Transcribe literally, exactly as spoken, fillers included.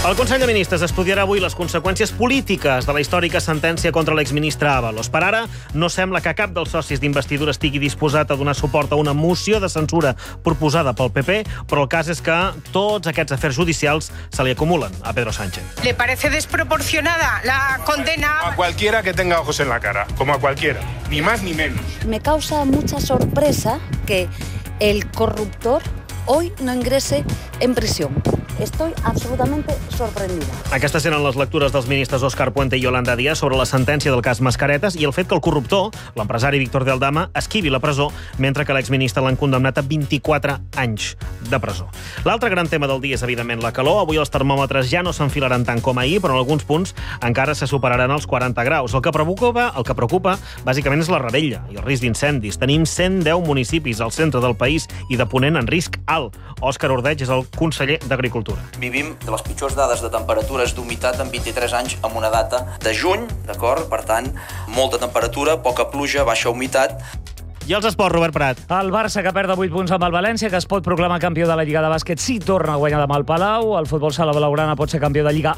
El Consell de Ministres estudiarà avui les conseqüències polítiques de la històrica sentència contra l'exministre Ábalos. Per ara, no sembla que cap dels socis d'investidura estigui disposat a donar suport a una moció de censura proposada pel P P, però el cas és que tots aquests afers judicials se li acumulen a Pedro Sánchez. ¿Le parece desproporcionada la condena? A cualquiera que tenga ojos en la cara, como a cualquiera, ni más ni menos. Me causa mucha sorpresa que el corruptor hoy no ingrese en prisión. Estoy absolutamente sorprendida. Aquestes eren les lectures dels ministres Òscar Puente i Yolanda Díaz sobre la sentència del cas Mascaretes i el fet que el corruptor, l'empresari Víctor de Aldama, esquivi la presó, mentre que l'exministre l'han condemnat a vint-i-quatre anys de presó. L'altre gran tema del dia és, evidentment, la calor. Avui els termòmetres ja no s'enfilaran tant com ahir, però en alguns punts encara se superaran els quaranta graus. El que preocupa, el que preocupa bàsicament és la revetlla i el risc d'incendis. Tenim cent deu municipis al centre del país i de Ponent en risc alt. Òscar Ordeig és el conseller d'Agricultura. Vivim de les pitjors dades de temperatures d'humitat en vint-i-tres anys amb una data de juny, d'acord? Per tant, molta temperatura, poca pluja, baixa humitat. I els esports, Robert Prat. El Barça, que perd vuit punts amb el València, que es pot proclamar campió de la Lliga de bàsquet si torna a guanyar demà al Palau. El futbol sala blaugrana pot ser campió de Lliga